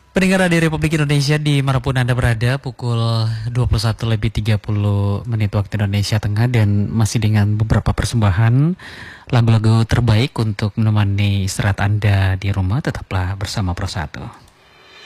Pendengar Radio Republik Indonesia dimanapun Anda berada, pukul 21:30 waktu Indonesia Tengah, dan masih dengan beberapa persembahan lagu-lagu terbaik untuk menemani istirahat Anda di rumah. Tetaplah bersama Pro 1.